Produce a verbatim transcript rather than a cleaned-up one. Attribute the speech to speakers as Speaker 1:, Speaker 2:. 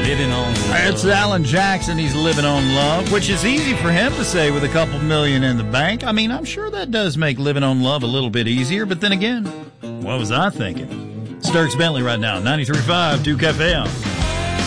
Speaker 1: Living on love.
Speaker 2: It's Alan Jackson. He's living on love, which is easy for him to say with a couple million in the bank. I mean, I'm sure that does make living on love a little bit easier. But then again, what was I thinking? Sturks Bentley right now, ninety-three point five Duke F M.